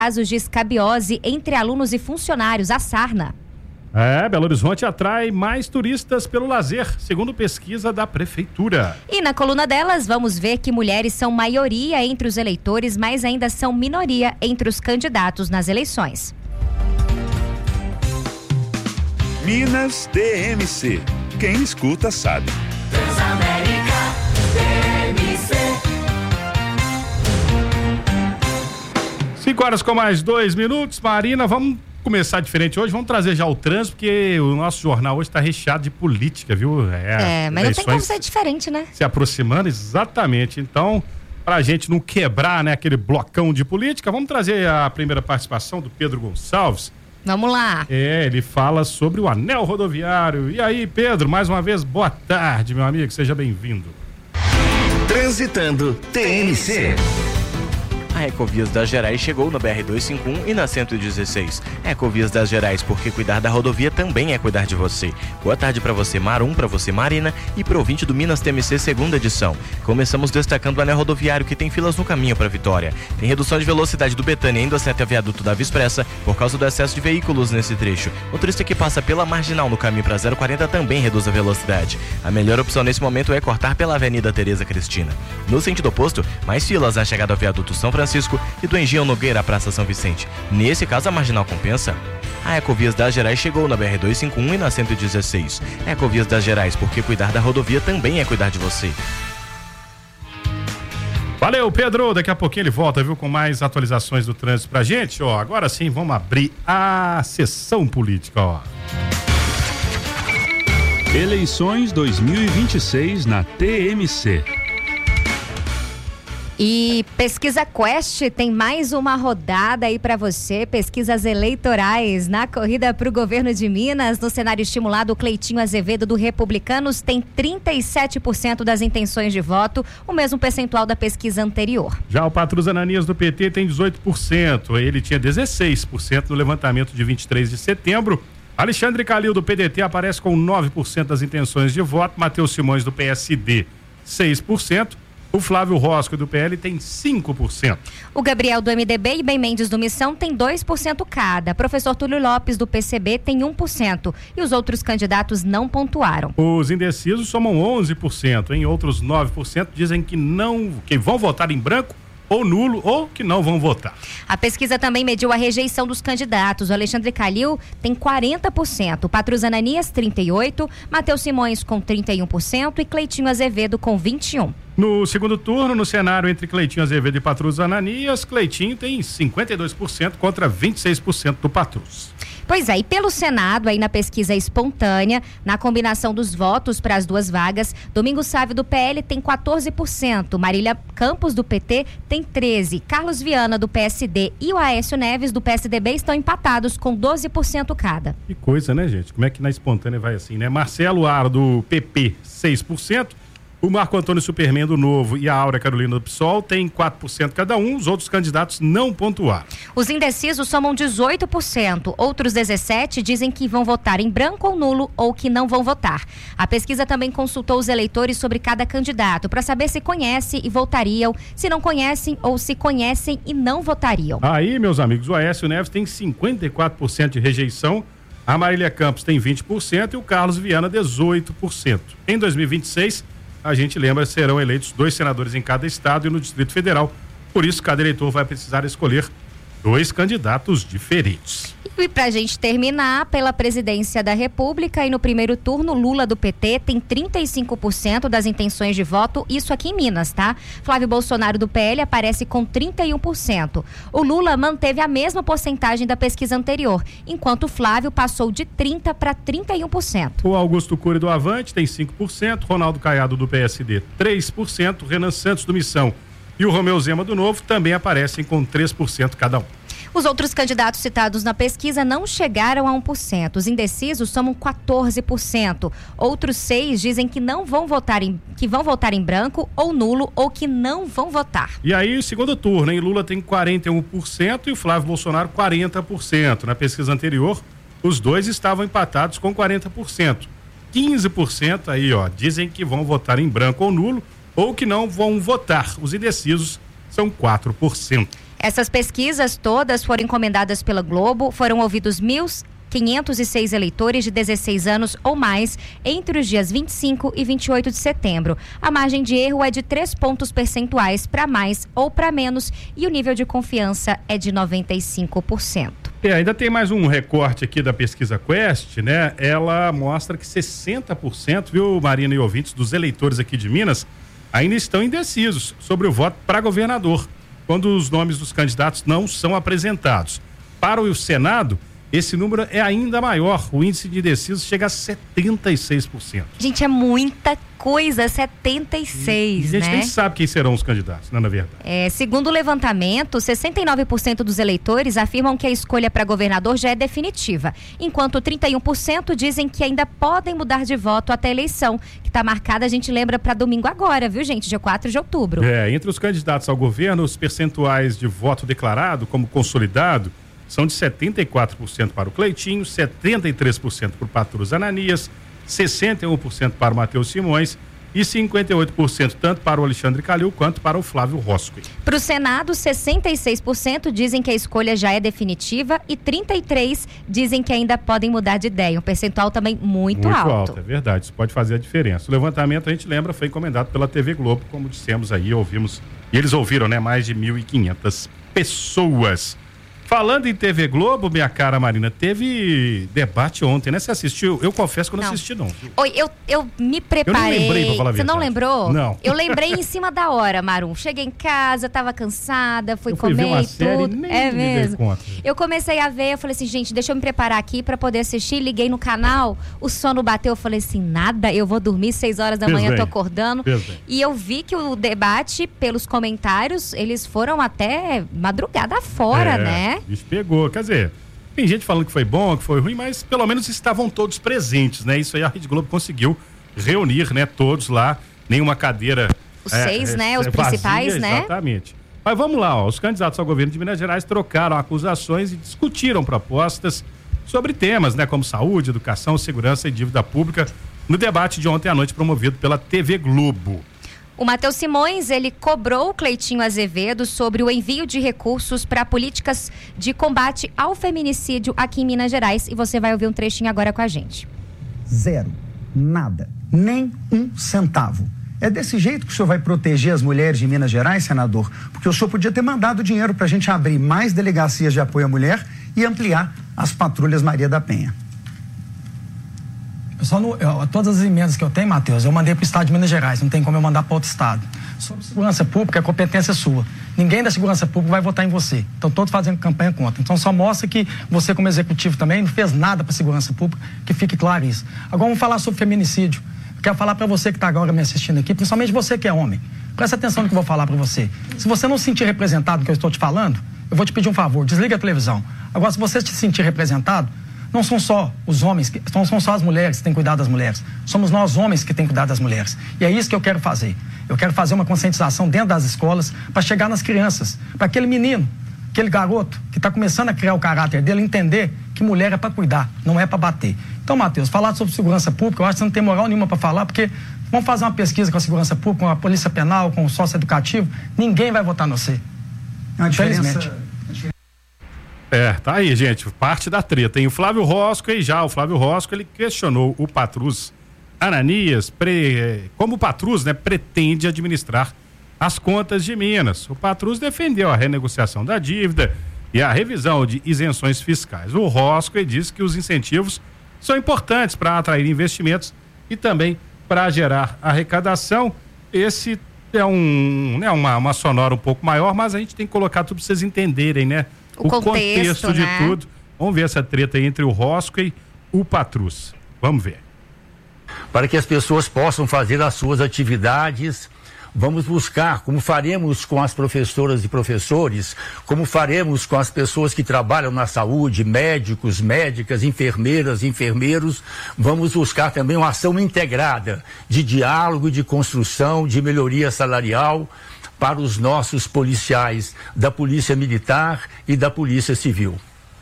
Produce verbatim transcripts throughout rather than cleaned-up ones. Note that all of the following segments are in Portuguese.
casos de escabiose entre alunos e funcionários, a Sarna. É, Belo Horizonte atrai mais turistas pelo lazer, segundo pesquisa da prefeitura. E na coluna delas, vamos ver que mulheres são maioria entre os eleitores, mas ainda são minoria entre os candidatos nas eleições. Minas D M C. Quem escuta sabe. Transamérica D M C. Cinco horas com mais dois minutos, Marina, vamos começar diferente hoje, vamos trazer já o trânsito, porque o nosso jornal hoje está recheado de política, viu? É, é mas não tem como ser diferente, né? Se aproximando, exatamente. Então, pra gente não quebrar, né, aquele blocão de política, vamos trazer a primeira participação do Pedro Gonçalves. Vamos lá. É, ele fala sobre o anel rodoviário. E aí, Pedro, mais uma vez, boa tarde, meu amigo, seja bem-vindo. Transitando T N C. A Ecovias das Gerais chegou na B R duzentos e cinquenta e um e na cento e dezesseis. Ecovias das Gerais, porque cuidar da rodovia também é cuidar de você. Boa tarde para você, Marum, para você, Marina, e para o ouvinte do Minas T M C segunda edição. Começamos destacando o anel rodoviário, que tem filas no caminho para Vitória. Tem redução de velocidade do Betânia indo até a viaduto da Via Expressa por causa do excesso de veículos nesse trecho. O turista que passa pela Marginal no caminho para zero quarenta também reduz a velocidade. A melhor opção nesse momento é cortar pela Avenida Tereza Cristina. No sentido oposto, mais filas na chegada ao viaduto São Francisco e do Engenho Nogueira à Praça São Vicente. Nesse caso, a Marginal compensa. A Ecovias das Gerais chegou na B R duzentos e cinquenta e um e na cento e dezesseis. Ecovias das Gerais, porque cuidar da rodovia também é cuidar de você. Valeu, Pedro. Daqui a pouquinho ele volta, viu, com mais atualizações do trânsito pra gente. Ó, agora sim, vamos abrir a sessão política, ó. Eleições dois mil e vinte e seis na T M C. E Pesquisa Quest tem mais uma rodada aí para você, pesquisas eleitorais na corrida para o governo de Minas. No cenário estimulado, o Cleitinho Azevedo do Republicanos tem trinta e sete por cento das intenções de voto, o mesmo percentual da pesquisa anterior. Já o Patrus Ananias do P T tem dezoito por cento, ele tinha dezesseis por cento no levantamento de vinte e três de setembro. Alexandre Calil do P D T aparece com nove por cento das intenções de voto, Matheus Simões do P S D seis por cento. O Flávio Rosco do P L tem cinco por cento. O Gabriel do M D B e Ben Mendes do Missão tem dois por cento cada. Professor Túlio Lopes do P C B tem um por cento. E os outros candidatos não pontuaram. Os indecisos somam onze por cento. Em outros nove por cento dizem que não, que vão votar em branco ou nulo, ou que não vão votar. A pesquisa também mediu a rejeição dos candidatos. O Alexandre Calil tem quarenta por cento, o Patrus Ananias trinta e oito por cento, Matheus Simões com trinta e um por cento e Cleitinho Azevedo com vinte e um por cento. No segundo turno, no cenário entre Cleitinho Azevedo e Patrus Ananias, Cleitinho tem cinquenta e dois por cento contra vinte e seis por cento do Patrus. Pois é, e pelo Senado, aí na pesquisa espontânea, na combinação dos votos para as duas vagas, Domingos Sávio do P L tem quatorze por cento, Marília Campos do P T tem treze por cento, Carlos Viana do P S D e o Aécio Neves do P S D B estão empatados com doze por cento cada. Que coisa, né, gente? Como é que na espontânea vai assim, né? Marcelo Ar do P P, seis por cento. O Marco Antônio Superman do Novo e a Áurea Carolina do P SOL tem quatro por cento cada um, os outros candidatos não pontuaram. Os indecisos somam dezoito por cento, outros dezessete por cento dizem que vão votar em branco ou nulo ou que não vão votar. A pesquisa também consultou os eleitores sobre cada candidato para saber se conhecem e votariam, se não conhecem ou se conhecem e não votariam. Aí, meus amigos, o Aécio Neves tem cinquenta e quatro por cento de rejeição, a Marília Campos tem vinte por cento e o Carlos Viana dezoito por cento. Em dois mil e vinte e seis, a gente lembra, serão eleitos dois senadores em cada estado e no Distrito Federal. Por isso, cada eleitor vai precisar escolher dois candidatos diferentes. E pra gente terminar, pela presidência da República, e no primeiro turno, Lula do P T tem trinta e cinco por cento das intenções de voto, isso aqui em Minas, tá? Flávio Bolsonaro do P L aparece com trinta e um por cento. O Lula manteve a mesma porcentagem da pesquisa anterior, enquanto o Flávio passou de trinta para trinta e um por cento. O Augusto Cury do Avante tem cinco por cento, Ronaldo Caiado do P S D três por cento, Renan Santos do Missão e o Romeu Zema do Novo também aparecem com três por cento cada um. Os outros candidatos citados na pesquisa não chegaram a um por cento. Os indecisos somam quatorze por cento. Outros seis dizem que não vão votar em, que vão votar em branco ou nulo ou que não vão votar. E aí, o segundo turno, hein? Lula tem quarenta e um por cento e o Flávio Bolsonaro quarenta por cento. Na pesquisa anterior, os dois estavam empatados com quarenta por cento. quinze por cento aí, ó, dizem que vão votar em branco ou nulo ou que não vão votar. Os indecisos são quatro por cento. Essas pesquisas todas foram encomendadas pela Globo, foram ouvidos mil quinhentos e seis eleitores de dezesseis anos ou mais entre os dias vinte e cinco e vinte e oito de setembro. A margem de erro é de três pontos percentuais para mais ou para menos e o nível de confiança é de noventa e cinco por cento. É, ainda tem mais um recorte aqui da pesquisa Quest, né? Ela mostra que sessenta por cento, viu, Marina e ouvintes, dos eleitores aqui de Minas ainda estão indecisos sobre o voto para governador, quando os nomes dos candidatos não são apresentados. Para o Senado, esse número é ainda maior. O índice de indecisos chega a setenta e seis por cento. Gente, é muita coisa, setenta e seis, e a gente né? nem sabe quem serão os candidatos, não é na verdade? É, segundo o levantamento, sessenta e nove por cento dos eleitores afirmam que a escolha para governador já é definitiva, enquanto trinta e um por cento dizem que ainda podem mudar de voto até a eleição, que está marcada, a gente lembra, para domingo agora, viu, gente? Dia quatro de outubro. É, entre os candidatos ao governo, os percentuais de voto declarado como consolidado são de setenta e quatro por cento para o Cleitinho, setenta e três por cento para o Patrus Ananias, sessenta e um por cento para o Matheus Simões e cinquenta e oito por cento tanto para o Alexandre Calil quanto para o Flávio Roscoe. Para o Senado, sessenta e seis por cento dizem que a escolha já é definitiva e trinta e três por cento dizem que ainda podem mudar de ideia. Um percentual também muito, muito alto. alto. É verdade, isso pode fazer a diferença. O levantamento, a gente lembra, foi encomendado pela T V Globo, como dissemos aí, ouvimos, e eles ouviram, né, mais de mil e quinhentas pessoas. Falando em T V Globo, minha cara Marina, teve debate ontem, né? Você assistiu? Eu confesso que eu não, não. assisti, não. Oi, eu, eu me preparei. Eu não lembrei, pra falar a Você verdade. não lembrou? Não. Eu lembrei em cima da hora, Marum. Cheguei em casa, tava cansada, fui, eu fui comer ver uma e série, tudo. Nem é me mesmo. dei conta. Eu comecei a ver, eu falei assim, gente, deixa eu me preparar aqui pra poder assistir. Liguei no canal, o sono bateu, eu falei assim, nada, eu vou dormir seis horas da Fez manhã, bem. tô acordando. Fez bem. E eu vi que o debate, pelos comentários, eles foram até madrugada fora, é, né? Isso pegou, quer dizer, tem gente falando que foi bom, que foi ruim, mas pelo menos estavam todos presentes, né? Isso aí a Rede Globo conseguiu reunir, né? Todos lá, nenhuma cadeira. Os é, seis, é, né? Os é, principais, vazia, né? Exatamente. Mas vamos lá, ó, os candidatos ao governo de Minas Gerais trocaram acusações e discutiram propostas sobre temas, né? Como saúde, educação, segurança e dívida pública no debate de ontem à noite promovido pela T V Globo. O Matheus Simões, ele cobrou o Cleitinho Azevedo sobre o envio de recursos para políticas de combate ao feminicídio aqui em Minas Gerais. E você vai ouvir um trechinho agora com a gente. Zero. Nada. Nem um centavo. É desse jeito que o senhor vai proteger as mulheres de Minas Gerais, senador? Porque o senhor podia ter mandado dinheiro para a gente abrir mais delegacias de apoio à mulher e ampliar as patrulhas Maria da Penha. Eu só não, eu, todas as emendas que eu tenho, Matheus, eu mandei para o estado de Minas Gerais, não tem como eu mandar para outro estado. Sobre segurança pública, a competência é sua. Ninguém da segurança pública vai votar em você. Então, todos fazendo campanha contra. Então, só mostra que você, como executivo também, não fez nada para a segurança pública, que fique claro isso. Agora, vamos falar sobre feminicídio. Eu quero falar para você que está agora me assistindo aqui, principalmente você que é homem. Presta atenção no que eu vou falar para você. Se você não se sentir representado no que eu estou te falando, eu vou te pedir um favor, desliga a televisão. Agora, se você se sentir representado, não são só os homens, que, não são só as mulheres que têm que cuidar das mulheres. Somos nós homens que têm que cuidar das mulheres. E é isso que eu quero fazer. Eu quero fazer uma conscientização dentro das escolas para chegar nas crianças, para aquele menino, aquele garoto que está começando a criar o caráter dele, entender que mulher é para cuidar, não é para bater. Então, Matheus, falar sobre segurança pública, eu acho que você não tem moral nenhuma para falar, porque vamos fazer uma pesquisa com a segurança pública, com a polícia penal, com o sócio educativo, ninguém vai votar no você. É uma diferença... Infelizmente. É, tá aí, gente, parte da treta. Tem o Flávio Roscoe, e já o Flávio Roscoe, ele questionou o Patrus Ananias, pre, como o Patrus, né, pretende administrar as contas de Minas. O Patrus defendeu a renegociação da dívida e a revisão de isenções fiscais. O Roscoe disse que os incentivos são importantes para atrair investimentos e também para gerar arrecadação. Esse é um, né, uma, uma sonora um pouco maior, mas a gente tem que colocar tudo para vocês entenderem, né? O, o contexto, contexto de né? tudo. Vamos ver essa treta aí entre o Roscoe e o Patrus. Vamos ver. Para que as pessoas possam fazer as suas atividades, vamos buscar, como faremos com as professoras e professores, como faremos com as pessoas que trabalham na saúde, médicos, médicas, enfermeiras, enfermeiros, vamos buscar também uma ação integrada de diálogo, de construção, de melhoria salarial para os nossos policiais da Polícia Militar e da Polícia Civil.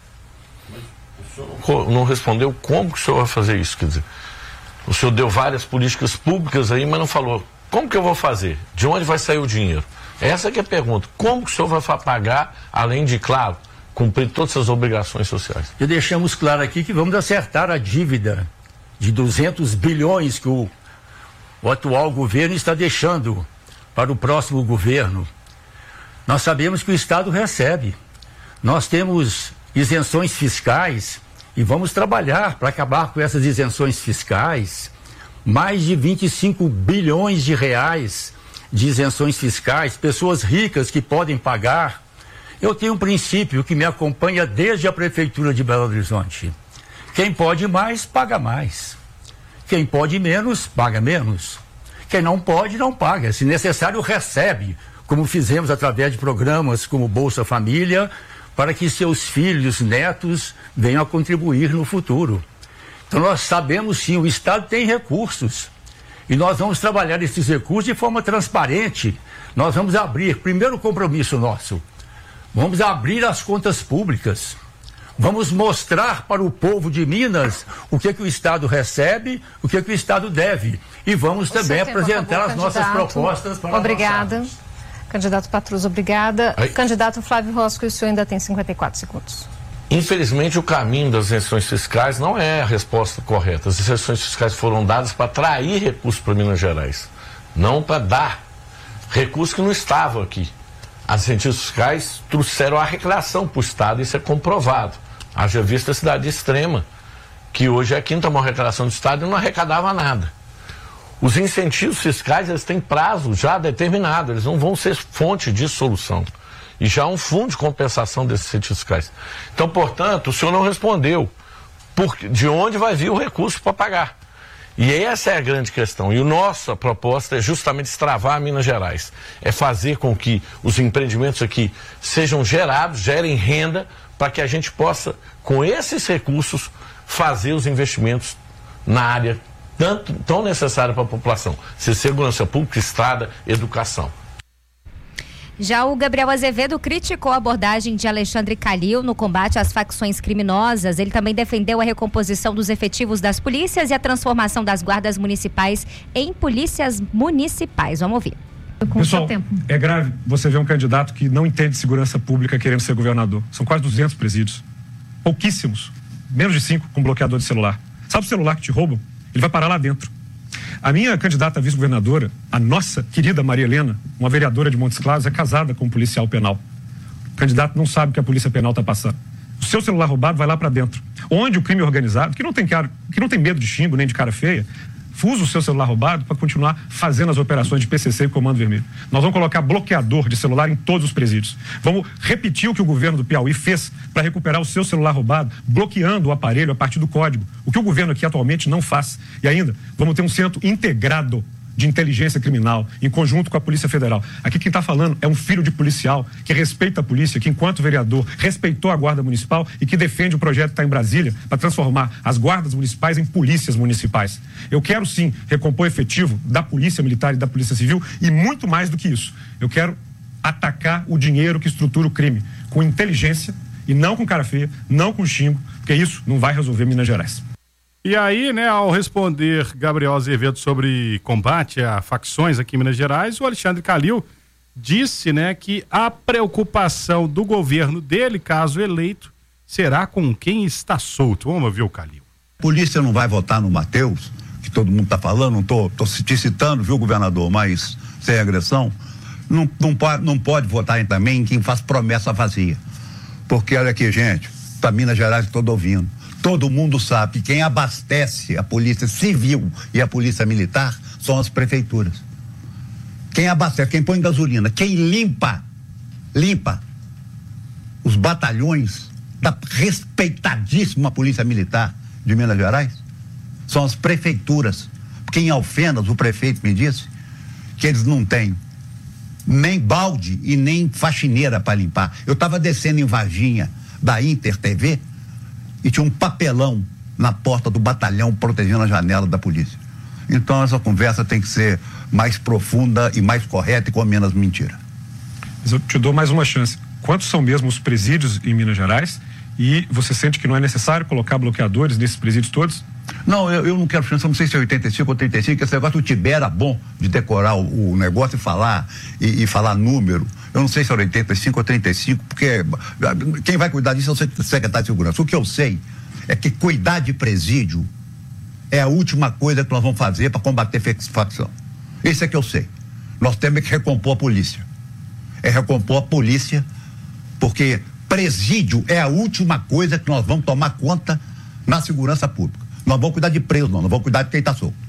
O senhor não respondeu como que o senhor vai fazer isso, quer dizer, o senhor deu várias políticas públicas aí, mas não falou como que eu vou fazer? De onde vai sair o dinheiro? Essa que é a pergunta. Como que o senhor vai pagar, além de, claro, cumprir todas as obrigações sociais? E deixamos claro aqui que vamos acertar a dívida de duzentos bilhões que o, o atual governo está deixando para o próximo governo. Nós sabemos que o Estado recebe. Nós temos isenções fiscais e vamos trabalhar para acabar com essas isenções fiscais. Mais de vinte e cinco bilhões de reais de isenções fiscais, pessoas ricas que podem pagar. Eu tenho um princípio que me acompanha desde a Prefeitura de Belo Horizonte. Quem pode mais, paga mais. Quem pode menos, paga menos. Quem não pode, não paga. Se necessário, recebe, como fizemos através de programas como Bolsa Família, para que seus filhos, netos, venham a contribuir no futuro. Então nós sabemos sim, o Estado tem recursos. E nós vamos trabalhar esses recursos de forma transparente. Nós vamos abrir, primeiro compromisso nosso, vamos abrir as contas públicas. Vamos mostrar para o povo de Minas o que, que o Estado recebe, o que, que o Estado deve. E vamos também apresentar as nossas propostas para Obrigada. avançarmos. Candidato Patrus, obrigada. Aí. Candidato Flávio Rosco, o senhor ainda tem cinquenta e quatro segundos. Infelizmente, o caminho das isenções fiscais não é a resposta correta. As isenções fiscais foram dadas para atrair recursos para Minas Gerais, não para dar recursos que não estavam aqui. As isenções fiscais trouxeram a arrecadação para o Estado, isso é comprovado. Haja vista a cidade extrema, que hoje é a quinta maior arrecadação do Estado e não arrecadava nada. Os incentivos fiscais, eles têm prazo já determinado, eles não vão ser fonte de solução. E já há um fundo de compensação desses incentivos fiscais. Então, portanto, o senhor não respondeu por, de onde vai vir o recurso para pagar. E essa é a grande questão. E a nossa proposta é justamente extravar Minas Gerais. É fazer com que os empreendimentos aqui sejam gerados, gerem renda, para que a gente possa, com esses recursos, fazer os investimentos na área tanto, tão necessária para a população. Ser segurança pública, estrada, educação. Já o Gabriel Azevedo criticou a abordagem de Alexandre Calil no combate às facções criminosas. Ele também defendeu a recomposição dos efetivos das polícias e a transformação das guardas municipais em polícias municipais. Vamos ouvir. Pessoal, é grave você ver um candidato que não entende segurança pública querendo ser governador. São quase duzentos presídios. Pouquíssimos. Menos de cinco com bloqueador de celular. Sabe o celular que te roubam? Ele vai parar lá dentro. A minha candidata a vice-governadora, a nossa querida Maria Helena, uma vereadora de Montes Claros, é casada com um policial penal. O candidato não sabe o que a polícia penal está passando. O seu celular roubado vai lá para dentro. Onde o crime organizado, que não tem cara, que não tem medo de xingo nem de cara feia, usa o seu celular roubado para continuar fazendo as operações de P C C e Comando Vermelho. Nós vamos colocar bloqueador de celular em todos os presídios. Vamos repetir o que o governo do Piauí fez para recuperar o seu celular roubado, bloqueando o aparelho a partir do código. O que o governo aqui atualmente não faz. E ainda, vamos ter um centro integrado de inteligência criminal, em conjunto com a Polícia Federal. Aqui quem está falando é um filho de policial que respeita a polícia, que enquanto vereador respeitou a Guarda Municipal e que defende o projeto que está em Brasília para transformar as guardas municipais em polícias municipais. Eu quero sim recompor efetivo da Polícia Militar e da Polícia Civil e muito mais do que isso. Eu quero atacar o dinheiro que estrutura o crime com inteligência e não com cara feia, não com xingo, porque isso não vai resolver Minas Gerais. E aí, né, ao responder Gabriel Azevedo sobre combate a facções aqui em Minas Gerais, o Alexandre Calil disse, né, que a preocupação do governo dele, caso eleito, será com quem está solto. Vamos ouvir o Calil. A polícia não vai votar no Matheus, que todo mundo está falando, não tô, tô te citando, viu, governador, mas sem agressão, não, não, pode, não pode votar também em quem faz promessa vazia. Porque, olha aqui, gente, para Minas Gerais estou ouvindo. Todo mundo sabe que quem abastece a polícia civil e a polícia militar são as prefeituras. Quem abastece, quem põe gasolina, quem limpa, limpa os batalhões da respeitadíssima polícia militar de Minas Gerais são as prefeituras. Porque em Alfenas o prefeito me disse que eles não têm nem balde e nem faxineira para limpar. Eu estava descendo em Varginha da Inter T V e tinha um papelão na porta do batalhão protegendo a janela da polícia. Então essa conversa tem que ser mais profunda e mais correta e com menos mentira. Mas eu te dou mais uma chance. Quantos são mesmo os presídios em Minas Gerais? E você sente que não é necessário colocar bloqueadores nesses presídios todos? Não, eu, eu não quero chance, não sei se é oitenta e cinco ou oitenta e cinco, esse negócio do Tibé era bom de decorar o, o negócio e falar, e, e falar número. Eu não sei se é oitenta e cinco ou trinta e cinco, porque quem vai cuidar disso é o secretário de Segurança. O que eu sei é que cuidar de presídio é a última coisa que nós vamos fazer para combater facção. Isso é que eu sei. Nós temos que recompor a polícia. É recompor a polícia, porque presídio é a última coisa que nós vamos tomar conta na segurança pública. Nós vamos cuidar de preso, não, nós vamos cuidar de quem está solto.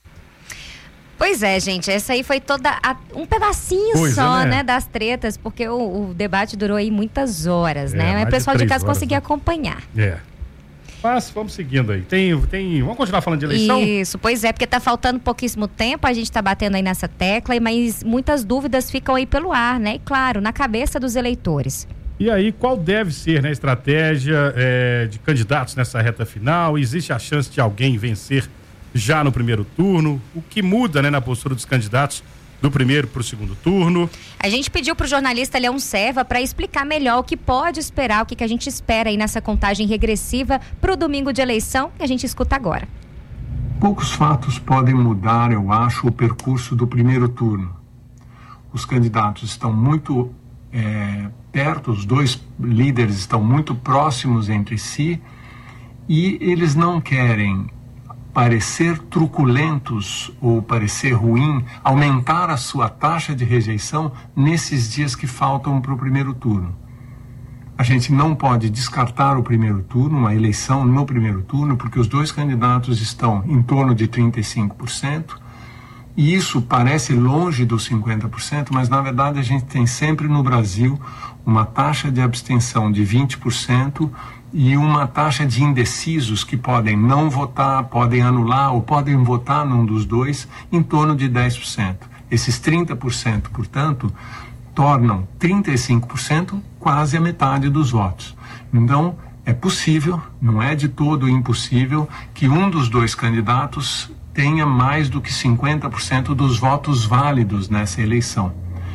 Pois é, gente, essa aí foi toda a, um pedacinho pois só, é, né? né, das tretas, porque o, o debate durou aí muitas horas, é, né? Mas o pessoal de, de casa conseguia né? acompanhar. É. Mas vamos seguindo aí. Tem, tem, vamos continuar falando de eleição? Isso, pois é, porque tá faltando pouquíssimo tempo, a gente tá batendo aí nessa tecla, mas muitas dúvidas ficam aí pelo ar, né? E claro, na cabeça dos eleitores. E aí, qual deve ser, né, a estratégia é, de candidatos nessa reta final? Existe a chance de alguém vencer já no primeiro turno? O que muda, né, na postura dos candidatos do primeiro para o segundo turno? A gente pediu para o jornalista Leão Serva para explicar melhor o que pode esperar, o que, que a gente espera aí nessa contagem regressiva para o domingo de eleição, que a gente escuta agora. Poucos fatos podem mudar, eu acho, o percurso do primeiro turno. Os candidatos estão muito é, perto, os dois líderes estão muito próximos entre si e eles não querem parecer truculentos ou parecer ruim, aumentar a sua taxa de rejeição nesses dias que faltam para o primeiro turno. A gente não pode descartar o primeiro turno, uma eleição no primeiro turno, porque os dois candidatos estão em torno de trinta e cinco por cento, e isso parece longe dos cinquenta por cento, mas na verdade a gente tem sempre no Brasil uma taxa de abstenção de vinte por cento e uma taxa de indecisos que podem não votar, podem anular ou podem votar num dos dois em torno de dez por cento. Esses trinta por cento, portanto, tornam trinta e cinco por cento quase a metade dos votos. Então, é possível, não é de todo impossível, que um dos dois candidatos tenha mais do que cinquenta por cento dos votos válidos nessa eleição.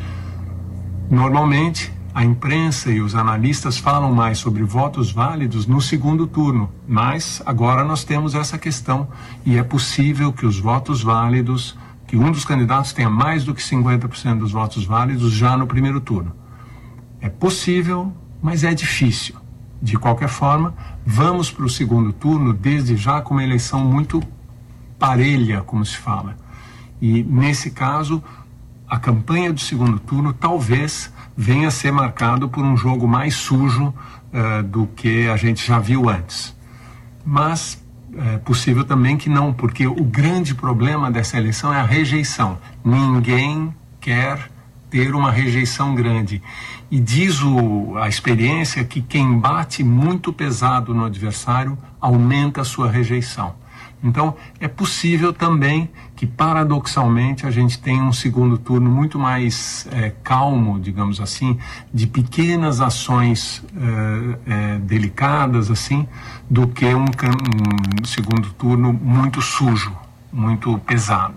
Normalmente, a imprensa e os analistas falam mais sobre votos válidos no segundo turno, mas agora nós temos essa questão e é possível que os votos válidos, que um dos candidatos tenha mais do que cinquenta por cento dos votos válidos já no primeiro turno. É possível, mas é difícil. De qualquer forma, vamos para o segundo turno desde já com uma eleição muito parelha, como se fala. E nesse caso, a campanha do segundo turno talvez venha a ser marcado por um jogo mais sujo uh, do que a gente já viu antes. Mas é possível também que não, porque o grande problema dessa eleição é a rejeição. Ninguém quer ter uma rejeição grande. E diz o, a experiência que quem bate muito pesado no adversário aumenta a sua rejeição. Então, é possível também que, paradoxalmente, a gente tenha um segundo turno muito mais é, calmo, digamos assim, de pequenas ações é, é, delicadas, assim, do que um, um segundo turno muito sujo, muito pesado.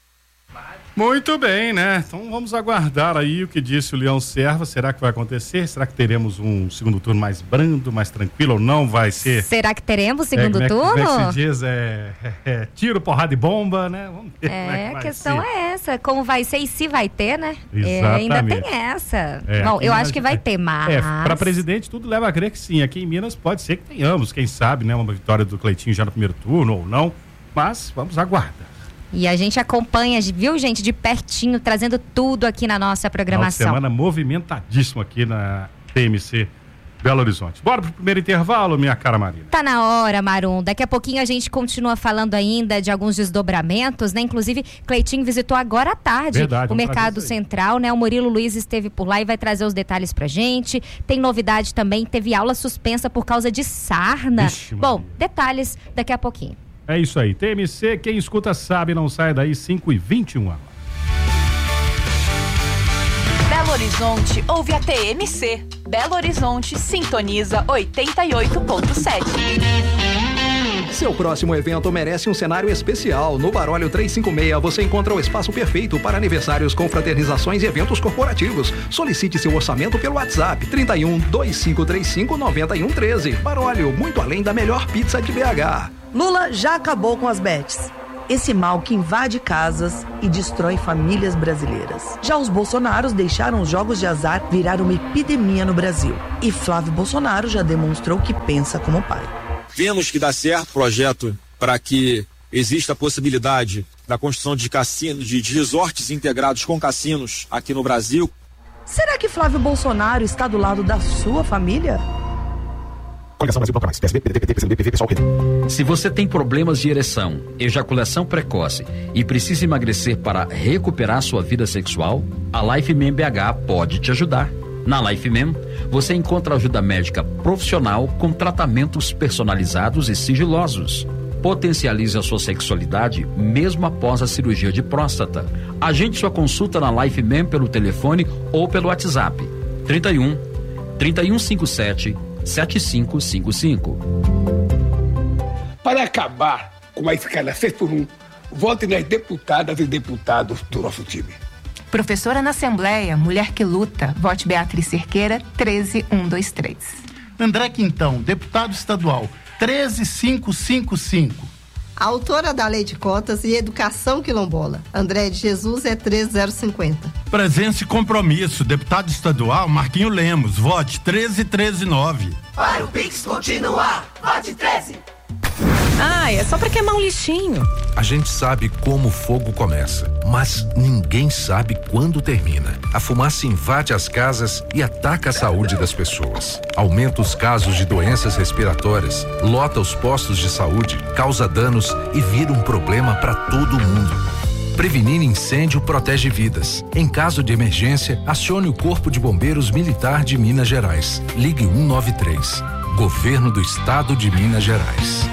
Muito bem, né? Então vamos aguardar aí o que disse o Leão Serva. Será que vai acontecer? Será que teremos um segundo turno mais brando, mais tranquilo ou não? Vai ser... Será que teremos segundo é, turno? Como é que, como é que se diz? É, é, é, tiro, porrada e bomba, né? Vamos ver é, como é que vai a questão ser. é essa. Como vai ser e se vai ter, né? Exatamente. É, ainda tem essa. É, Bom, eu acho que vai é, ter, mas... É, para presidente tudo leva a crer que sim. Aqui em Minas pode ser que tenhamos, quem sabe, né? Uma vitória do Cleitinho já no primeiro turno ou não. Mas vamos aguardar. E a gente acompanha, viu, gente, de pertinho, trazendo tudo aqui na nossa programação. Uma semana movimentadíssima aqui na T M C Belo Horizonte. Bora pro primeiro intervalo, minha cara Marina. Tá na hora, Marum. Daqui a pouquinho a gente continua falando ainda de alguns desdobramentos, né? Inclusive, Cleitinho visitou agora à tarde Verdade, o Mercado Central, né? O Murilo Luiz esteve por lá e vai trazer os detalhes pra gente. Tem novidade também, teve aula suspensa por causa de sarna. Ixi, Bom, detalhes daqui a pouquinho. É isso aí, T M C, quem escuta sabe, não sai daí, cinco e vinte e um. Belo Horizonte ouve a T M C. Belo Horizonte sintoniza oitenta e oito ponto sete. Seu próximo evento merece um cenário especial. No Barólio trezentos e cinquenta e seis você encontra o espaço perfeito para aniversários, confraternizações e eventos corporativos. Solicite seu orçamento pelo WhatsApp trinta e um, vinte e cinco trinta e cinco, noventa e um treze. Barólio, muito além da melhor pizza de B H. Lula já acabou com as bets. Esse mal que invade casas e destrói famílias brasileiras. Já os bolsonaros deixaram os jogos de azar virar uma epidemia no Brasil. E Flávio Bolsonaro já demonstrou que pensa como pai. Vemos que dá certo o projeto para que exista a possibilidade da construção de cassinos, de, de resorts integrados com cassinos aqui no Brasil. Será que Flávio Bolsonaro está do lado da sua família? Se você tem problemas de ereção, ejaculação precoce e precisa emagrecer para recuperar sua vida sexual, a LifeMem B H pode te ajudar. Na LifeMem, você encontra ajuda médica profissional com tratamentos personalizados e sigilosos. Potencialize a sua sexualidade mesmo após a cirurgia de próstata. Agende sua consulta na LifeMem pelo telefone ou pelo WhatsApp trinta e um, trinta e um cinquenta e sete, sete cinco cinco cinco. Para acabar com a escala seis por um, vote nas deputadas e deputados do nosso time. Professora na Assembleia, mulher que luta, vote Beatriz Cerqueira, treze mil cento e vinte e três. André Quintão, deputado estadual, treze mil quinhentos e cinquenta e cinco. A autora da Lei de Cotas e Educação Quilombola, André de Jesus, é treze mil cinquenta. Presença e compromisso, deputado estadual, Marquinho Lemos, vote treze mil trezentos e nove. Para o Pix continuar, vote treze. Ah, é só pra queimar um lixinho. A gente sabe como o fogo começa, mas ninguém sabe quando termina. A fumaça invade as casas e ataca a saúde das pessoas. Aumenta os casos de doenças respiratórias, lota os postos de saúde, causa danos e vira um problema para todo mundo. Prevenir incêndio protege vidas. Em caso de emergência, acione o Corpo de Bombeiros Militar de Minas Gerais. Ligue um nove três. Governo do Estado de Minas Gerais.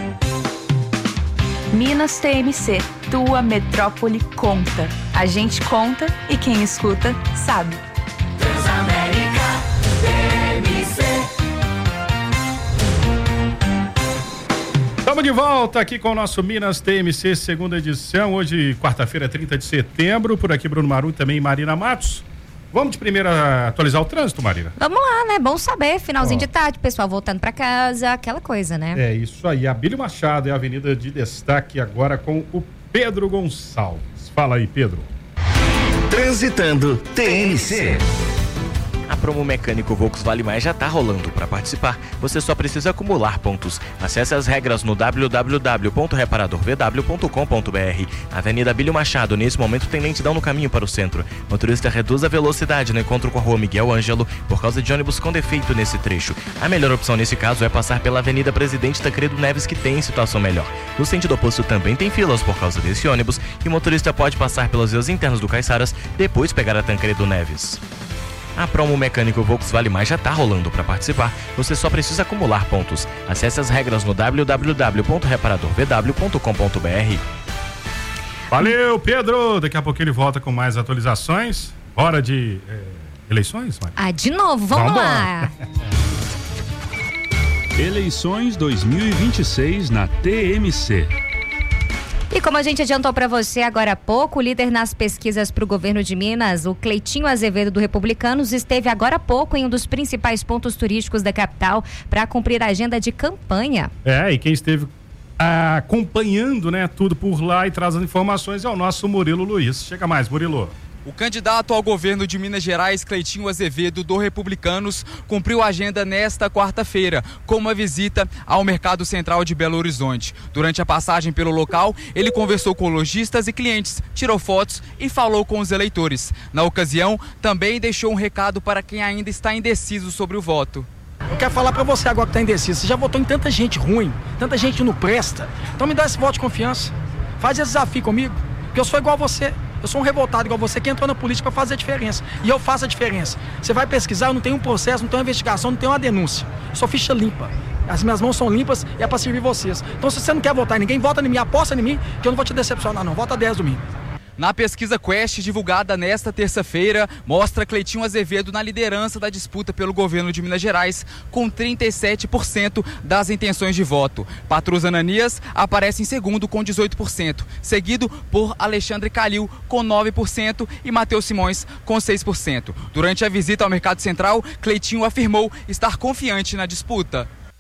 Minas T M C, tua metrópole conta. A gente conta e quem escuta sabe. Transamérica T M C. Estamos de volta aqui com o nosso Minas T M C, segunda edição. Hoje, quarta-feira, trinta de setembro. Por aqui, Bruno Maru, também Marina Matos. Vamos de primeira atualizar o trânsito, Marina? Vamos lá, né? Bom saber, finalzinho Ó. de tarde, pessoal voltando pra casa, aquela coisa, né? É isso aí. Abílio Machado é a avenida de destaque agora com o Pedro Gonçalves. Fala aí, Pedro. Transitando T M C. A promo mecânico Volks Vale Mais já tá rolando. Para participar, você só precisa acumular pontos. Acesse as regras no w w w ponto reparador v w ponto com ponto b r. Avenida Abílio Machado, nesse momento tem lentidão no caminho para o centro. Motorista reduz a velocidade no encontro com a rua Miguel Ângelo por causa de ônibus com defeito nesse trecho. A melhor opção nesse caso é passar pela Avenida Presidente Tancredo Neves, que tem situação melhor. No sentido oposto também tem filas por causa desse ônibus e o motorista pode passar pelos vias internos do Caiçaras, depois pegar a Tancredo Neves. A promo mecânico Volks Vale Mais já tá rolando. Para participar, você só precisa acumular pontos. Acesse as regras no w w w ponto reparador v w ponto com ponto b r. Valeu, Pedro! Daqui a pouco ele volta com mais atualizações. Hora de é, eleições, Marina? Ah, de novo, vamos Vambora. lá. Eleições dois mil e vinte e seis na T M C. E como a gente adiantou para você agora há pouco, o líder nas pesquisas para o governo de Minas, o Cleitinho Azevedo do Republicanos, esteve agora há pouco em um dos principais pontos turísticos da capital para cumprir a agenda de campanha. É, e quem esteve ah, acompanhando, né, tudo por lá e traz as informações é o nosso Murilo Luiz. Chega mais, Murilo. O candidato ao governo de Minas Gerais, Cleitinho Azevedo, do Republicanos, cumpriu a agenda nesta quarta-feira, com uma visita ao Mercado Central de Belo Horizonte. Durante a passagem pelo local, ele conversou com lojistas e clientes, tirou fotos e falou com os eleitores. Na ocasião, também deixou um recado para quem ainda está indeciso sobre o voto. Eu quero falar pra você agora que tá indeciso. Você já votou em tanta gente ruim, tanta gente que não presta. Então me dá esse voto de confiança. Faz esse desafio comigo, porque eu sou igual a você. Eu sou um revoltado igual você que entrou na política para fazer a diferença. E eu faço a diferença. Você vai pesquisar, eu não tenho um processo, não tenho uma investigação, não tenho uma denúncia. Eu sou ficha limpa. As minhas mãos são limpas e é para servir vocês. Então se você não quer votar em ninguém, vota em mim, aposta em mim, que eu não vou te decepcionar não. Vota dez domingo. Na pesquisa Quest, divulgada nesta terça-feira, mostra Cleitinho Azevedo na liderança da disputa pelo governo de Minas Gerais, com trinta e sete por cento das intenções de voto. Patrus Ananias aparece em segundo, com dezoito por cento, seguido por Alexandre Calil, com nove por cento, e Matheus Simões, com seis por cento. Durante a visita ao Mercado Central, Cleitinho afirmou estar confiante na disputa.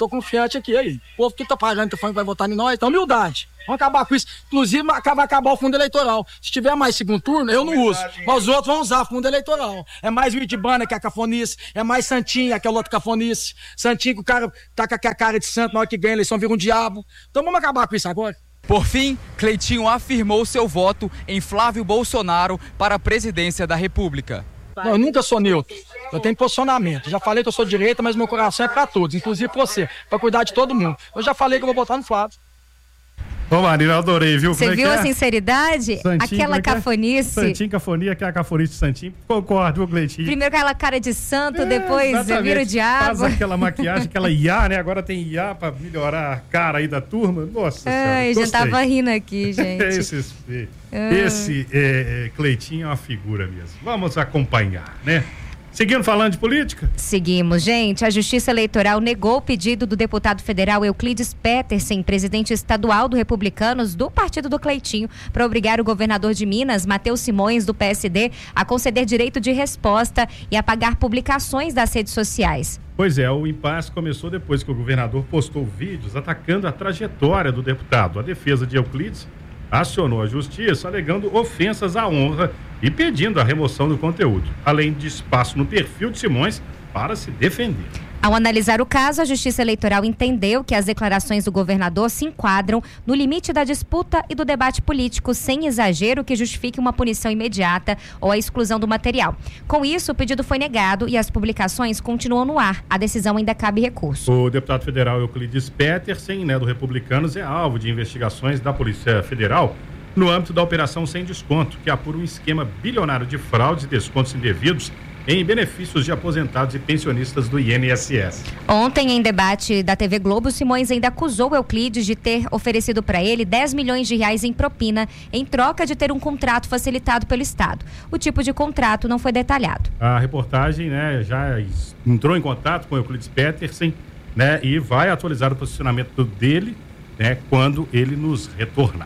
tô confiante aqui aí. O povo que tá pagando, tá falando que vai votar em nós, então humildade. Vamos acabar com isso. Inclusive, vai acabar o fundo eleitoral. Se tiver mais segundo turno, eu não uso. Mas os outros vão usar fundo eleitoral. É mais Vitibana que é a cafonice, é mais Santinha que é o outro cafonice. Santinho que o cara tá com a cara de santo, na hora que ganha a eleição vira um diabo. Então vamos acabar com isso agora. Por fim, Cleitinho afirmou seu voto em Flávio Bolsonaro para a presidência da República. Não, eu nunca sou neutro. Eu tenho posicionamento. Já falei que eu sou direita, mas meu coração é para todos, inclusive pra você, para cuidar de todo mundo. Eu já falei que eu vou votar no Flávio. Ô, Marina, eu adorei, viu? Você Como é viu que é? a sinceridade? Santinho, aquela é que é? cafonice. Santinho, cafonia, que é a cafonice de Santinho. Concordo, viu, Cleitinho? Primeiro aquela cara de santo, É, depois exatamente. vira o diabo. Faz aquela maquiagem, aquela I A, né? Agora tem I A pra melhorar a cara aí da turma. Nossa Ai, senhora, já tava rindo aqui, gente. esse esse, Ah. esse é, é, Cleitinho é uma figura mesmo. Vamos acompanhar, né? Seguindo falando de política? Seguimos, gente. A Justiça Eleitoral negou o pedido do deputado federal Euclides Petersen, presidente estadual do Republicanos, do partido do Cleitinho, para obrigar o governador de Minas, Matheus Simões, do P S D, a conceder direito de resposta e apagar publicações das redes sociais. Pois é, o impasse começou depois que o governador postou vídeos atacando a trajetória do deputado. A defesa de Euclides acionou a justiça alegando ofensas à honra e pedindo a remoção do conteúdo, além de espaço no perfil de Simões para se defender. Ao analisar o caso, a Justiça Eleitoral entendeu que as declarações do governador se enquadram no limite da disputa e do debate político, sem exagero que justifique uma punição imediata ou a exclusão do material. Com isso, o pedido foi negado e as publicações continuam no ar. A decisão ainda cabe recurso. O deputado federal Euclides Petersen, né, do Republicanos, é alvo de investigações da Polícia Federal no âmbito da Operação Sem Desconto, que apura um esquema bilionário de fraudes e descontos indevidos em benefícios de aposentados e pensionistas do I N S S. Ontem, em debate da T V Globo, Simões ainda acusou Euclides de ter oferecido para ele dez milhões de reais em propina, em troca de ter um contrato facilitado pelo Estado. O tipo de contrato não foi detalhado. A reportagem, né, já entrou em contato com Euclides Petersen, né, e vai atualizar o posicionamento dele, né, quando ele nos retornar.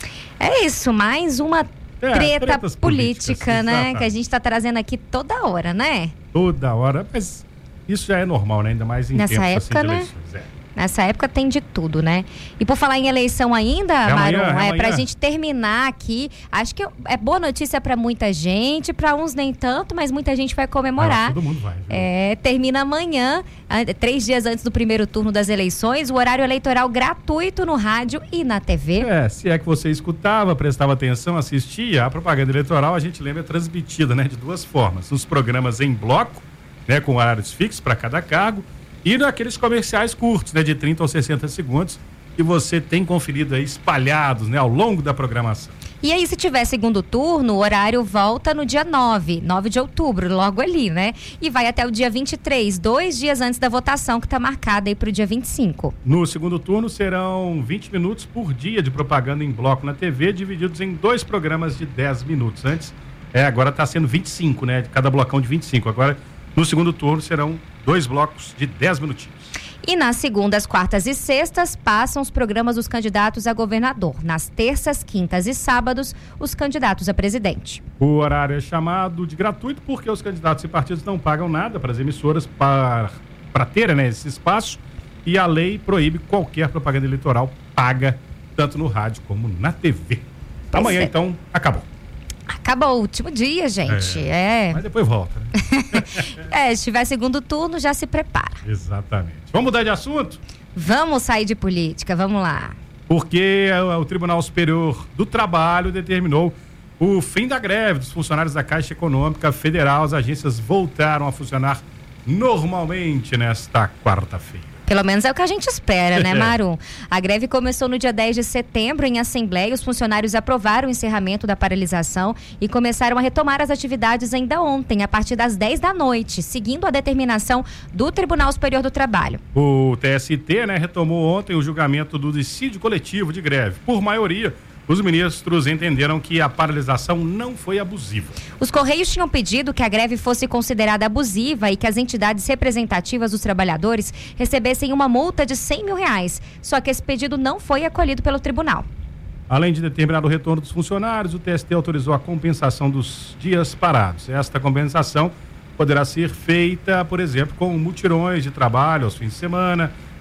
É isso, mais uma É, treta tretas política, políticas, né? exatamente. Que a gente está trazendo aqui toda hora, né? Toda hora, mas isso já é normal, né? Ainda mais em Nessa tempos época, assim de né? eleições. É. Nessa época tem de tudo, né? E por falar em eleição ainda, É amanhã, Marum, é é, pra amanhã. gente terminar aqui, acho que é boa notícia pra muita gente, pra uns nem tanto, mas muita gente vai comemorar. Ah, todo mundo vai. Viu? É, termina amanhã, ah, três dias antes do primeiro turno das eleições, o horário eleitoral gratuito no rádio e na T V. É, se é que você escutava, prestava atenção, assistia, a propaganda eleitoral, a gente lembra, é transmitida, né, de duas formas. Nos programas em bloco, né, com horários fixos para cada cargo, e naqueles comerciais curtos, né, de trinta ou sessenta segundos, que você tem conferido aí espalhados, né, ao longo da programação. E aí, se tiver segundo turno, o horário volta no dia nove, nove de outubro, logo ali, né? E vai até o dia vinte e três, dois dias antes da votação, que está marcada aí para o dia vinte e cinco. No segundo turno serão vinte minutos por dia de propaganda em bloco na T V, divididos em dois programas de dez minutos. Antes, é, agora está sendo vinte e cinco, né? Cada blocão de vinte e cinco. Agora, no segundo turno, serão dois blocos de dez minutinhos. E nas segundas, quartas e sextas passam os programas dos candidatos a governador. Nas terças, quintas e sábados, os candidatos a presidente. O horário é chamado de gratuito porque os candidatos e partidos não pagam nada para as emissoras para, para ter, né, esse espaço, e a lei proíbe qualquer propaganda eleitoral paga, tanto no rádio como na T V. Pois Amanhã, é. então, acabou. Acabou o último dia, gente. É. Mas depois volta, né? É, se tiver segundo turno, já se prepara. Exatamente. Vamos mudar de assunto? Vamos sair de política, vamos lá. Porque o Tribunal Superior do Trabalho determinou o fim da greve dos funcionários da Caixa Econômica Federal. As agências voltaram a funcionar normalmente nesta quarta-feira. Pelo menos é o que a gente espera, né, Maru? A greve começou no dia dez de setembro em Assembleia. Os funcionários aprovaram o encerramento da paralisação e começaram a retomar as atividades ainda ontem, a partir das dez da noite, seguindo a determinação do Tribunal Superior do Trabalho. O T S T, né, retomou ontem o julgamento do dissídio coletivo de greve. Por maioria, os ministros entenderam que a paralisação não foi abusiva. Os Correios tinham pedido que a greve fosse considerada abusiva e que as entidades representativas dos trabalhadores recebessem uma multa de cem mil reais. Só que esse pedido não foi acolhido pelo tribunal. Além de determinar o retorno dos funcionários, o T S T autorizou a compensação dos dias parados. Esta compensação poderá ser feita, por exemplo, com mutirões de trabalho aos fins de semana,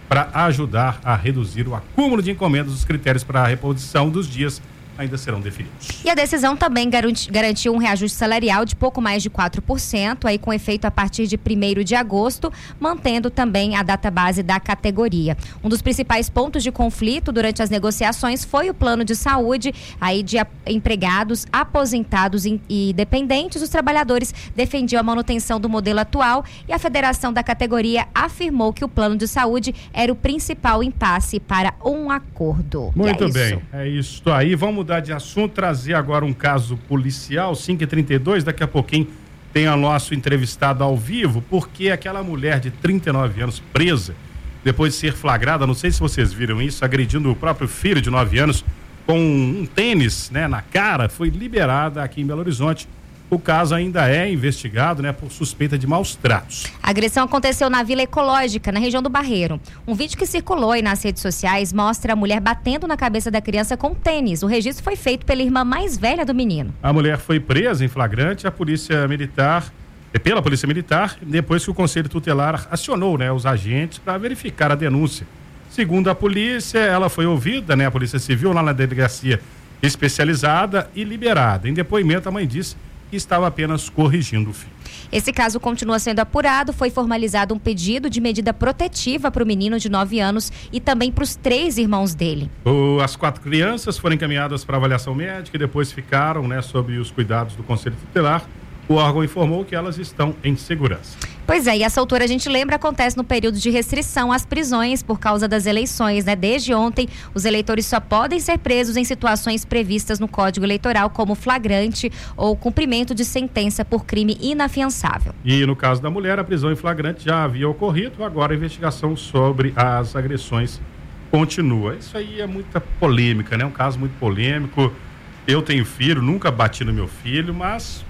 para ajudar a reduzir o acúmulo de encomendas. Os critérios para a reposição dos dias ainda serão definidos. E a decisão também garanti, garantiu um reajuste salarial de pouco mais de quatro por cento, aí com efeito a partir de primeiro de agosto, mantendo também a data base da categoria. Um dos principais pontos de conflito durante as negociações foi o plano de saúde, aí de a, empregados, aposentados e, e dependentes. Os trabalhadores defendiam a manutenção do modelo atual e a federação da categoria afirmou que o plano de saúde era o principal impasse para um acordo. Muito é bem, é isso aí. Vamos mudar de assunto, trazer agora um caso policial, cinco e trinta e dois, daqui a pouquinho tem o nosso entrevistado ao vivo, porque aquela mulher de trinta e nove anos presa, depois de ser flagrada, não sei se vocês viram isso, agredindo o próprio filho de nove anos com um tênis, né, na cara, foi liberada aqui em Belo Horizonte. O caso ainda é investigado, né, por suspeita de maus tratos. A agressão aconteceu na Vila Ecológica, na região do Barreiro. Um vídeo que circulou aí nas redes sociais mostra a mulher batendo na cabeça da criança com tênis. O registro foi feito pela irmã mais velha do menino. A mulher foi presa em flagrante, a polícia militar, pela polícia militar, depois que o conselho tutelar acionou, né, os agentes para verificar a denúncia. Segundo a polícia, ela foi ouvida, né, a polícia civil lá na delegacia especializada e liberada. Em depoimento, a mãe disse que estava apenas corrigindo o filho. Esse caso continua sendo apurado. Foi formalizado um pedido de medida protetiva para o menino de nove anos e também para os três irmãos dele. O, as quatro crianças foram encaminhadas para avaliação médica e depois ficaram, né, sob os cuidados do Conselho Tutelar. O órgão informou que elas estão em segurança. Pois é, e essa altura a gente lembra, acontece no período de restrição às prisões por causa das eleições, né? Desde ontem, os eleitores só podem ser presos em situações previstas no Código Eleitoral, como flagrante ou cumprimento de sentença por crime inafiançável. E no caso da mulher, a prisão em flagrante já havia ocorrido, agora a investigação sobre as agressões continua. Isso aí é muita polêmica, né? Um caso muito polêmico. Eu tenho filho, nunca bati no meu filho, mas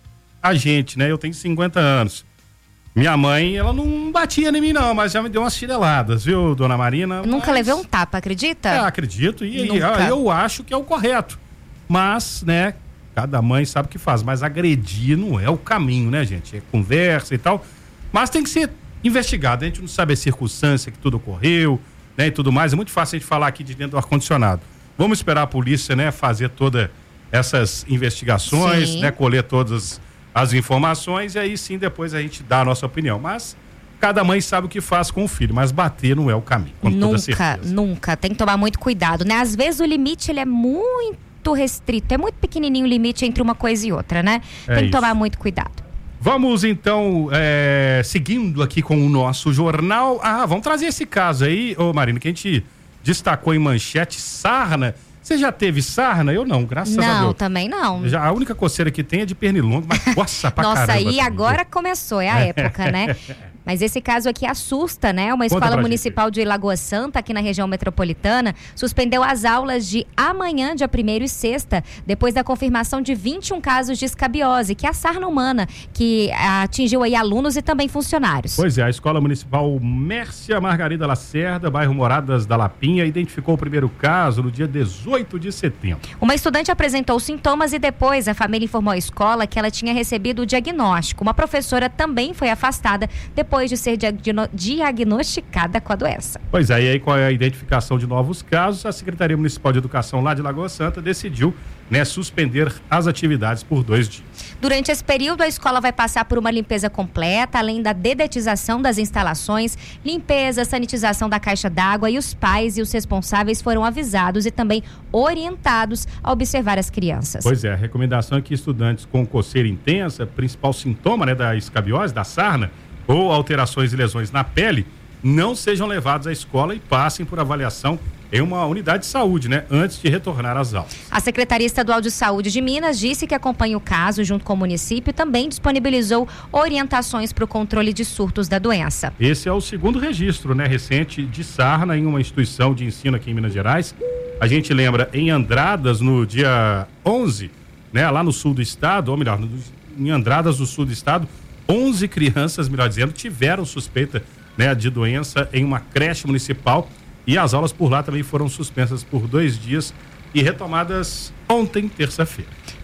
a gente, né? Eu tenho cinquenta anos. Minha mãe, ela não batia em mim não, mas já me deu umas chineladas, viu, dona Marina? Eu nunca mas... levei um tapa, acredita? É, acredito, e, e Nunca. eu acho que é o correto. Mas, né, cada mãe sabe o que faz, mas agredir não é o caminho, né, gente? É conversa e tal, mas tem que ser investigado. A gente não sabe a circunstância que tudo ocorreu, né, e tudo mais. É muito fácil a gente falar aqui de dentro do ar-condicionado. Vamos esperar a polícia, né, fazer todas essas investigações, Sim. né, colher todas as informações e aí sim depois a gente dá a nossa opinião. Mas cada mãe sabe o que faz com o filho, mas bater não é o caminho, com toda Nunca, certeza. nunca. Tem que tomar muito cuidado, né? Às vezes o limite, ele é muito restrito, é muito pequenininho o limite entre uma coisa e outra, né? É Tem que isso. tomar muito cuidado. Vamos então, é, seguindo aqui com o nosso jornal. Ah, vamos trazer esse caso aí, ô Marina, que a gente destacou em manchete, sarna. Você já teve sarna? Eu não, graças a Deus. Não, também não. Já, a única coceira que tem é de pernilongo, mas coça pra Nossa, caramba. aí agora começou, é a época, né? Mas esse caso aqui assusta, né? Uma Conta escola pra municipal de Lagoa Santa, aqui na região metropolitana, suspendeu as aulas de amanhã, dia primeiro e sexta, depois da confirmação de vinte e um casos de escabiose, que é a sarna humana, que atingiu aí alunos e também funcionários. Pois é, a Escola Municipal Mércia Margarida Lacerda, bairro Moradas da Lapinha, identificou o primeiro caso no dia dezoito de setembro. Uma estudante apresentou sintomas e depois a família informou à escola que ela tinha recebido o diagnóstico. Uma professora também foi afastada depois de ser diagno- diagnosticada com a doença. Pois é, e aí com a identificação de novos casos, a Secretaria Municipal de Educação lá de Lagoa Santa decidiu, né, suspender as atividades por dois dias. Durante esse período, a escola vai passar por uma limpeza completa, além da dedetização das instalações, limpeza, sanitização da caixa d'água, e os pais e os responsáveis foram avisados e também orientados a observar as crianças. Pois é, a recomendação é que estudantes com coceira intensa, principal sintoma, né, da escabiose, da sarna, ou alterações e lesões na pele, não sejam levados à escola e passem por avaliação em uma unidade de saúde, né, antes de retornar às aulas. A Secretaria Estadual de Saúde de Minas disse que acompanha o caso junto com o município e também disponibilizou orientações para o controle de surtos da doença. Esse é o segundo registro, né, recente de sarna em uma instituição de ensino aqui em Minas Gerais. A gente lembra em Andradas, no dia onze, né, lá no sul do estado, ou melhor, no, em Andradas, no sul do estado, onze crianças, melhor dizendo, tiveram suspeita, né, de doença em uma creche municipal, e as aulas por lá também foram suspensas por dois dias e retomadas ontem, terça-feira.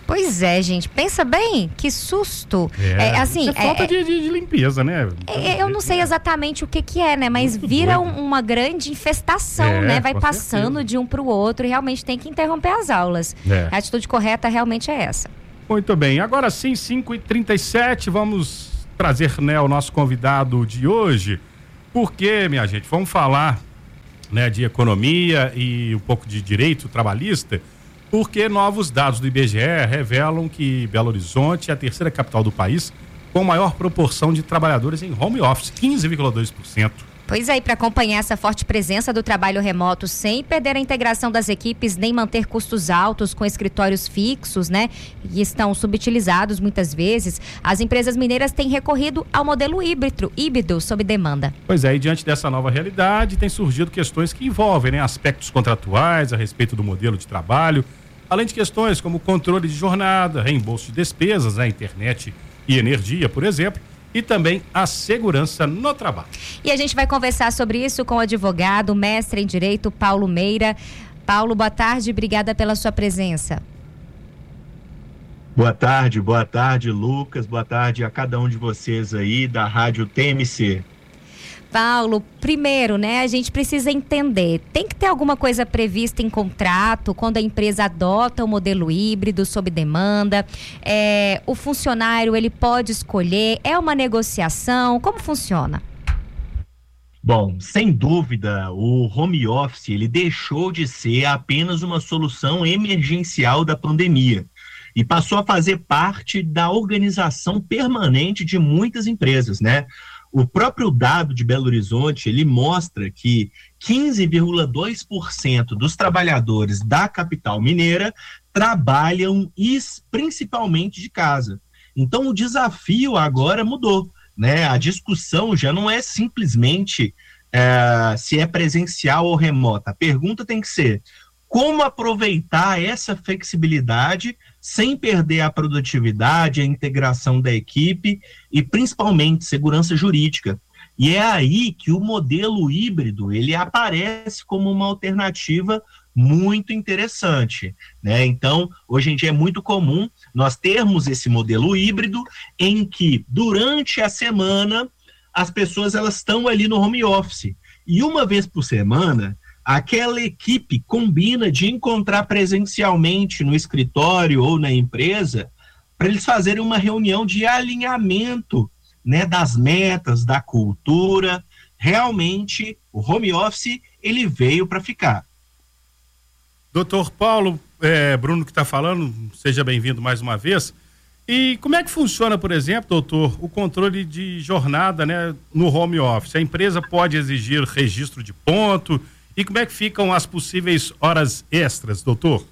Pois é, gente, pensa bem, que susto. É, é assim, é falta é, de, de, de limpeza, né? É, eu não sei exatamente o que que é, né? Mas vira um, uma grande infestação, É, né? Vai com passando certeza. de um para o outro e realmente tem que interromper as aulas. É. A atitude correta realmente é essa. Muito bem, agora sim, cinco e trinta e sete, vamos trazer, né, o nosso convidado de hoje, porque, minha gente, vamos falar, né, de economia e um pouco de direito trabalhista, porque novos dados do I B G E revelam que Belo Horizonte é a terceira capital do país com maior proporção de trabalhadores em home office, quinze vírgula dois por cento. Pois aí, para acompanhar essa forte presença do trabalho remoto sem perder a integração das equipes nem manter custos altos com escritórios fixos, né, que estão subutilizados muitas vezes, as empresas mineiras têm recorrido ao modelo híbrido, híbrido sob demanda. Pois é, e diante dessa nova realidade, tem surgido questões que envolvem, né, aspectos contratuais a respeito do modelo de trabalho, além de questões como controle de jornada, reembolso de despesas, né, internet e energia, por exemplo, e também a segurança no trabalho. E a gente vai conversar sobre isso com o advogado, mestre em Direito, Paulo Meira. Paulo, boa tarde, obrigada pela sua presença. Boa tarde, boa tarde, Lucas, boa tarde a cada um de vocês aí da Rádio T M C. Paulo, primeiro, né, a gente precisa entender, tem que ter alguma coisa prevista em contrato quando a empresa adota o modelo híbrido sob demanda, é, o funcionário ele pode escolher, é uma negociação, como funciona? Bom, sem dúvida, o home office ele deixou de ser apenas uma solução emergencial da pandemia e passou a fazer parte da organização permanente de muitas empresas, né? O próprio dado de Belo Horizonte, ele mostra que quinze vírgula dois por cento dos trabalhadores da capital mineira trabalham principalmente de casa. Então, o desafio agora mudou, né? A discussão já não é simplesmente é, se é presencial ou remota. A pergunta tem que ser como aproveitar essa flexibilidade sem perder a produtividade, a integração da equipe e principalmente segurança jurídica. E é aí que o modelo híbrido ele aparece como uma alternativa muito interessante, né? Então, hoje em dia é muito comum nós termos esse modelo híbrido em que durante a semana as pessoas elas estão ali no home office e uma vez por semana aquela equipe combina de encontrar presencialmente no escritório ou na empresa para eles fazerem uma reunião de alinhamento, né, das metas, da cultura. Realmente, o home office, ele veio para ficar. Doutor Paulo, é, Bruno que está falando, seja bem-vindo mais uma vez. E como é que funciona, por exemplo, doutor, o controle de jornada, né, no home office? A empresa pode exigir registro de ponto? E como é que ficam as possíveis horas extras, doutor?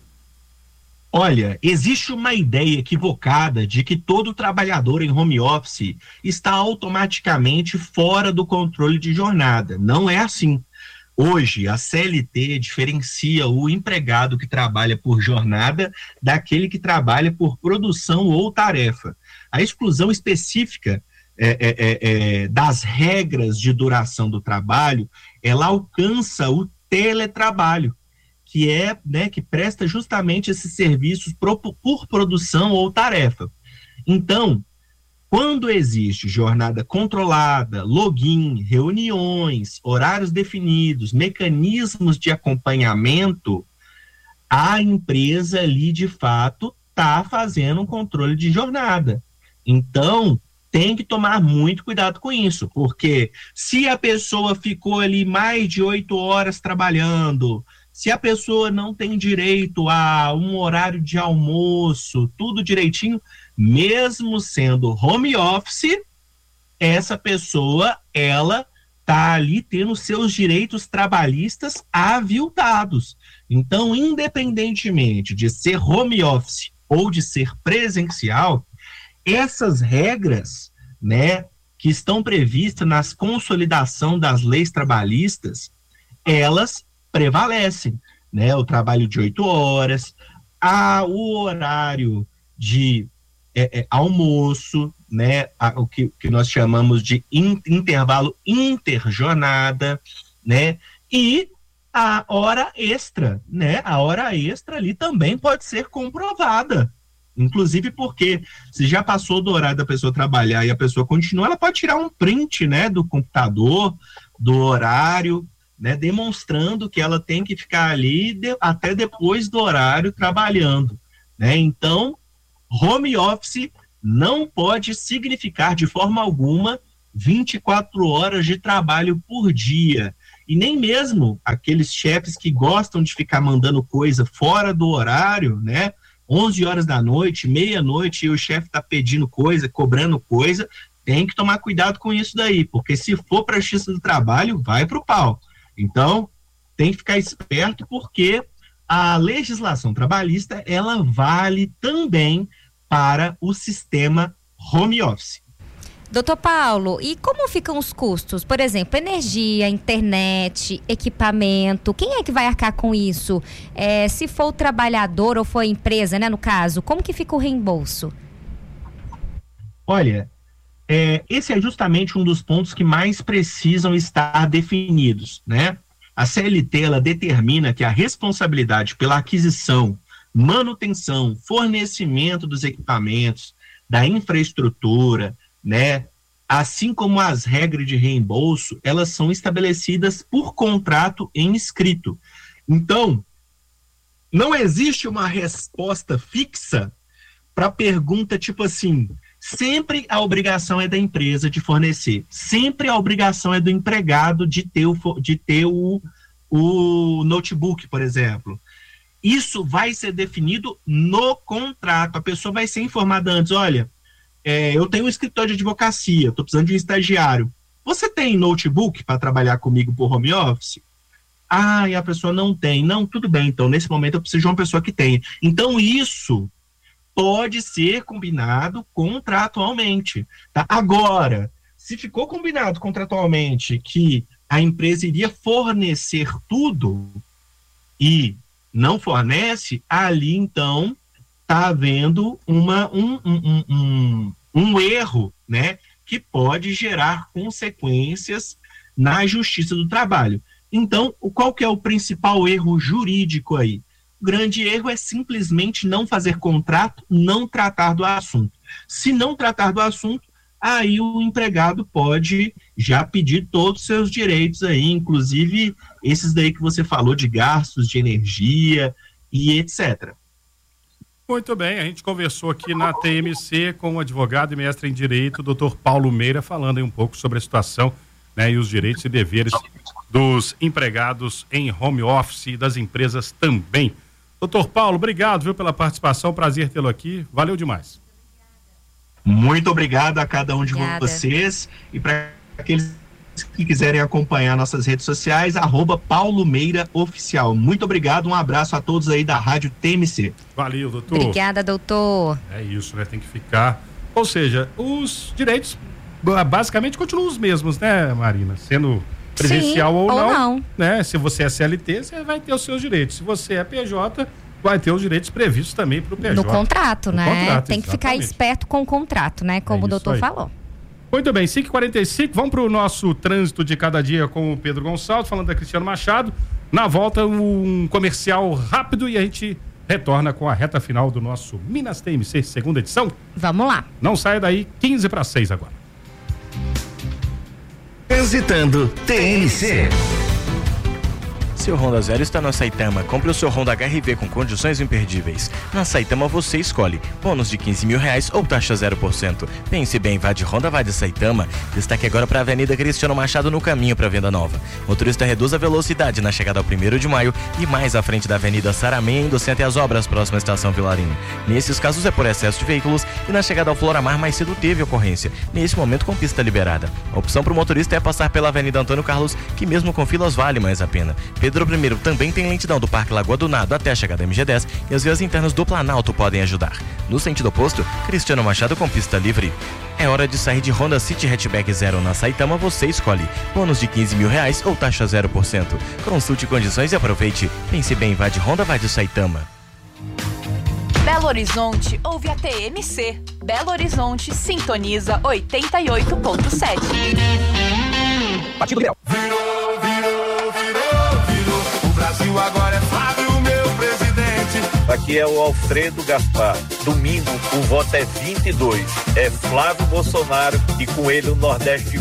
Olha, existe uma ideia equivocada de que todo trabalhador em home office está automaticamente fora do controle de jornada. Não é assim. Hoje, a C L T diferencia o empregado que trabalha por jornada daquele que trabalha por produção ou tarefa. A exclusão específica É, é, é, das regras de duração do trabalho, ela alcança o teletrabalho, que é, né, que presta justamente esses serviços pro, por produção ou tarefa. Então, quando existe jornada controlada, login, reuniões, horários definidos, mecanismos de acompanhamento, a empresa ali, de fato, está fazendo um controle de jornada. Então, tem que tomar muito cuidado com isso, porque se a pessoa ficou ali mais de oito horas trabalhando, se a pessoa não tem direito a um horário de almoço, tudo direitinho, mesmo sendo home office, essa pessoa, ela está ali tendo seus direitos trabalhistas aviltados. Então, independentemente de ser home office ou de ser presencial, essas regras, né, que estão previstas nas consolidação das leis trabalhistas, elas prevalecem, né? O trabalho de oito horas, a, o horário de é, é, almoço, né? A, o que, que nós chamamos de in, intervalo interjornada, né? E a hora extra, né? A hora extra ali também pode ser comprovada. Inclusive porque se já passou do horário da pessoa trabalhar e a pessoa continua, ela pode tirar um print, né, do computador, do horário, né, demonstrando que ela tem que ficar ali de, até depois do horário trabalhando, né? Então, home office não pode significar de forma alguma vinte e quatro horas de trabalho por dia. E nem mesmo aqueles chefes que gostam de ficar mandando coisa fora do horário, né? onze horas da noite, meia-noite, e o chefe está pedindo coisa, cobrando coisa, tem que tomar cuidado com isso daí, porque se for para a justiça do trabalho, vai para o pau. Então, tem que ficar esperto, porque a legislação trabalhista, ela vale também para o sistema home office. Doutor Paulo, e como ficam os custos? Por exemplo, energia, internet, equipamento, quem é que vai arcar com isso? É, se for o trabalhador ou for a empresa, né, no caso, como que fica o reembolso? Olha, é, esse é justamente um dos pontos que mais precisam estar definidos, né? A C L T, ela determina que a responsabilidade pela aquisição, manutenção, fornecimento dos equipamentos, da infraestrutura, né, assim como as regras de reembolso, elas são estabelecidas por contrato em escrito. Então, não existe uma resposta fixa para a pergunta tipo assim, sempre a obrigação é da empresa de fornecer, sempre a obrigação é do empregado de ter o, de ter o, o notebook, por exemplo. Isso vai ser definido no contrato, a pessoa vai ser informada antes, olha, É, eu tenho um escritório de advocacia, estou precisando de um estagiário. Você tem notebook para trabalhar comigo por home office? Ah, e a pessoa não tem. Não, tudo bem, então nesse momento eu preciso de uma pessoa que tenha. Então isso pode ser combinado contratualmente. Tá? Agora, se ficou combinado contratualmente que a empresa iria fornecer tudo e não fornece, ali então está havendo uma, um, um, um, um erro, né, que pode gerar consequências na Justiça do Trabalho. Então, qual que é o principal erro jurídico aí? O grande erro é simplesmente não fazer contrato, não tratar do assunto. Se não tratar do assunto, aí o empregado pode já pedir todos os seus direitos aí, inclusive esses daí que você falou de gastos de energia e etcétera. Muito bem, a gente conversou aqui na T M C com o advogado e mestre em Direito, doutor Paulo Meira, falando aí um pouco sobre a situação, né, e os direitos e deveres dos empregados em home office e das empresas também. doutor Paulo, obrigado, viu, pela participação, prazer tê-lo aqui, valeu demais. Muito obrigado a cada um de Obrigada. vocês, e para aqueles que quiserem acompanhar nossas redes sociais, arroba Paulo Meira Oficial. Muito obrigado, um abraço a todos aí da Rádio T M C. Valeu, doutor. Obrigada, doutor. É isso, né? Tem que ficar. Ou seja, os direitos basicamente continuam os mesmos, né, Marina? Sendo presencial Sim, ou, ou não, não, né? Se você é C L T, você vai ter os seus direitos. Se você é P J, vai ter os direitos previstos também para o P J. No contrato, no né? Contrato, Tem que ficar exatamente. esperto com o contrato, né? Como É o doutor aí. falou. Muito bem, cinco e quarenta e cinco, vamos para o nosso trânsito de cada dia com o Pedro Gonçalves, falando da Cristiano Machado. Na volta, um comercial rápido e a gente retorna com a reta final do nosso Minas T M C, segunda edição. Vamos lá. Não saia daí, quinze para seis agora. Transitando T M C. Seu Honda Zero está na Saitama. Compre o seu Honda H R V com condições imperdíveis. Na Saitama você escolhe bônus de quinze mil reais ou taxa zero por cento. Pense bem, vá de Honda, vá de Saitama. Destaque agora para a Avenida Cristiano Machado no caminho para Venda Nova. Motorista reduz a velocidade na chegada ao primeiro de maio e mais à frente da Avenida Saramém, indo-se até as obras próxima à Estação Vilarinho. Nesses casos é por excesso de veículos e na chegada ao Floramar mais cedo teve ocorrência. Nesse momento com pista liberada. A opção para o motorista é passar pela Avenida Antônio Carlos, que mesmo com filas vale mais a pena. Pedro I também tem lentidão do Parque Lagoa do Nado até a chegada M G dez e as vias internas do Planalto podem ajudar. No sentido oposto, Cristiano Machado com pista livre. É hora de sair de Honda City Hatchback Zero na Saitama, você escolhe bônus de quinze mil reais ou taxa zero por cento. Consulte condições e aproveite. Pense bem, vá de Honda, vá de Saitama. Belo Horizonte ouve a T M C. Belo Horizonte sintoniza oitenta e oito ponto sete. Partido Liberal. Brasil agora é Flávio, meu presidente. Aqui aqui é o Alfredo Gaspar. Domingo o voto é vinte e dois. É Flávio Bolsonaro e com ele o Nordeste